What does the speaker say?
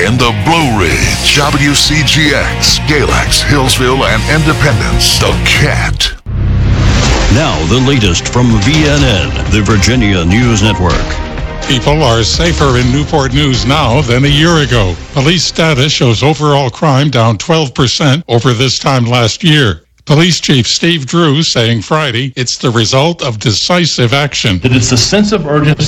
in the Blue Ridge, WCGX, Galax, Hillsville, and Independence, The Cat. Now, the latest from VNN, the Virginia News Network. People are safer in Newport News now than a year ago. Police data shows overall crime down 12% over this time last year. Police Chief Steve Drew saying Friday it's the result of decisive action. That it's a sense of urgency